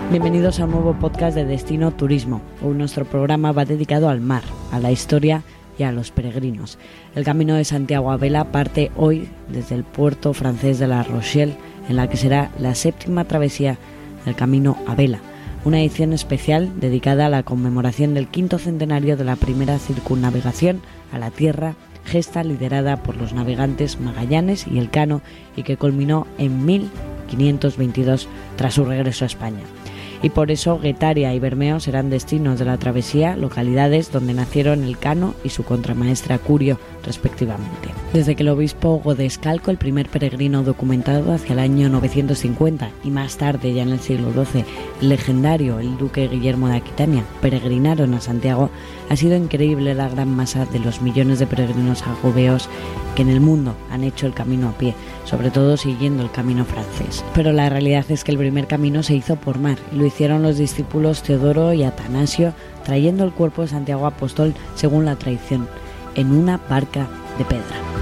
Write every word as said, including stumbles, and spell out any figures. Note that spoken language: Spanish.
Bienvenidos a un nuevo podcast de Destino Turismo. Hoy nuestro programa va dedicado al mar, a la historia y a los peregrinos. El Camino de Santiago a vela parte hoy desde el puerto francés de La Rochelle, en la que será la séptima travesía del Camino a vela, una edición especial dedicada a la conmemoración del quinto centenario de la primera circunnavegación a la Tierra, gesta liderada por los navegantes Magallanes y Elcano y que culminó en mil quinientos veintidós tras su regreso a España. Y por eso Guetaria y Bermeo serán destinos de la travesía, localidades donde nacieron Elcano y su contramaestra Curio, respectivamente. Desde que el obispo Godescalco, el primer peregrino documentado hacia el año novecientos cincuenta, y más tarde, ya en el siglo doce, el legendario el duque Guillermo de Aquitania, peregrinaron a Santiago, ha sido increíble la gran masa de los millones de peregrinos jacobeos que en el mundo han hecho el camino a pie, sobre todo siguiendo el camino francés. Pero la realidad es que el primer camino se hizo por mar y lo hicieron los discípulos Teodoro y Atanasio, trayendo el cuerpo de Santiago Apóstol según la tradición, en una barca de pedra.